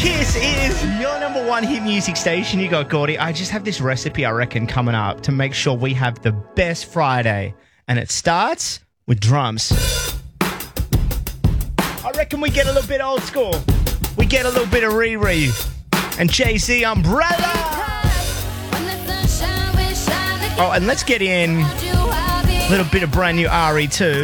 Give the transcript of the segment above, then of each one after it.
Kiss is your number one hit music station. You got Gordy. I just have this recipe, I reckon, coming up to make sure we have the best Friday. And it starts with drums. I reckon we get a little bit old school. We get a little bit of Riri and Jay-Z Umbrella. Oh, and let's get in a little bit of brand new Ari too.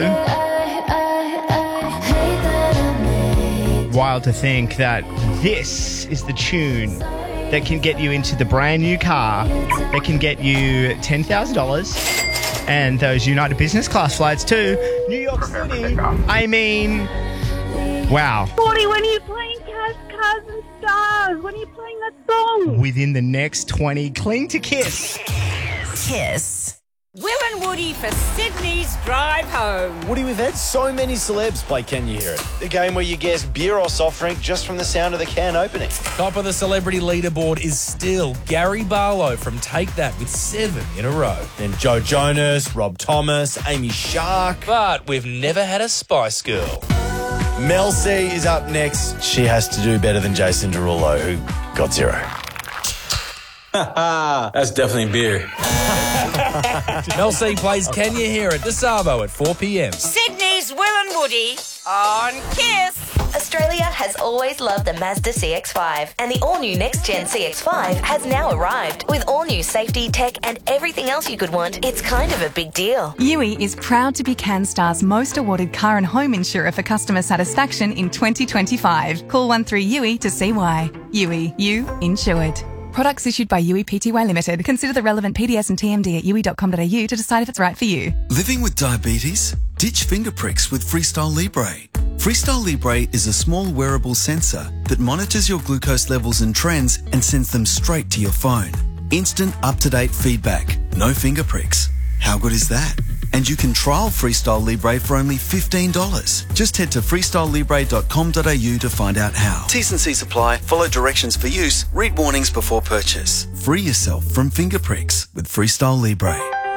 Wild to think that this is the tune that can get you into the brand new car, that can get you $10,000 and those United Business Class flights too. New York City. I mean, wow. Gordy, when are you playing Cars and Stars? When are you playing that song? Within the next 20, cling to Kiss. Kiss. Will and Woody for Sydney's drive home. Woody, we've had so many celebs play Can You Hear It? The game where you guess beer or soft drink just from the sound of the can opening. Top of the celebrity leaderboard is still Gary Barlow from Take That with 7 in a row. Then Joe Jonas, Rob Thomas, Amy Shark. But we've never had a Spice Girl. Mel C is up next. She has to do better than Jason Derulo, who got 0. That's definitely beer. Mel C plays Can You Hear It? The Savo at 4 p.m. Sydney's Will and Woody on Kiss. Australia has always loved the Mazda CX-5, and the all-new next-gen CX-5 has now arrived. With all-new safety, tech, and everything else you could want, it's kind of a big deal. Yui is proud to be CanStar's most awarded car and home insurer for customer satisfaction in 2025. Call 13-YUI to see why. Yui, you insured. Products issued by Yui Pty Limited. Consider the relevant PDS and TMD at yui.com.au to decide if it's right for you. Living with diabetes? Ditch finger pricks with Freestyle Libre. Freestyle Libre is a small wearable sensor that monitors your glucose levels and trends and sends them straight to your phone. Instant up-to-date feedback. No finger pricks. How good is that? And you can trial Freestyle Libre for only $15. Just head to freestylelibre.com.au to find out how. T's and C's apply. Follow directions for use. Read warnings before purchase. Free yourself from finger pricks with Freestyle Libre.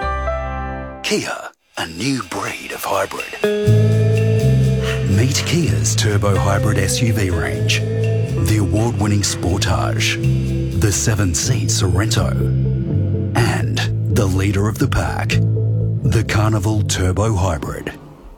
Kia, a new breed of hybrid. Meet Kia's turbo hybrid SUV range. The award-winning Sportage, the 7-seat Sorento, and the leader of the pack, the Carnival Turbo Hybrid.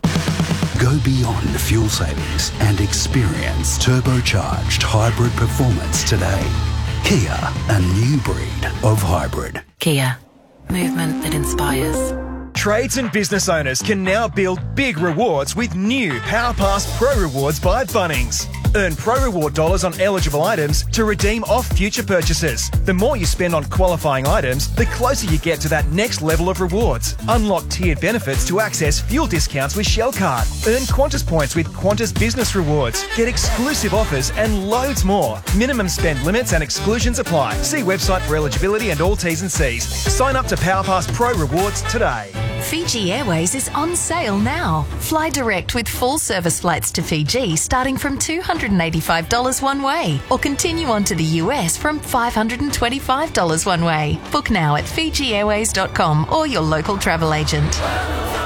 Go beyond fuel savings and experience turbocharged hybrid performance today. Kia, a new breed of hybrid. Kia, movement that inspires. Trades and business owners can now build big rewards with new PowerPass Pro Rewards by Bunnings. Earn Pro Reward dollars on eligible items to redeem off future purchases. The more you spend on qualifying items, the closer you get to that next level of rewards. Unlock tiered benefits to access fuel discounts with Shell Card. Earn Qantas points with Qantas Business Rewards. Get exclusive offers and loads more. Minimum spend limits and exclusions apply. See website for eligibility and all T's and C's. Sign up to PowerPass Pro Rewards today. Fiji Airways is on sale now. Fly direct with full service flights to Fiji starting from $285 one way, or continue on to the US from $525 one way. Book now at FijiAirways.com or your local travel agent.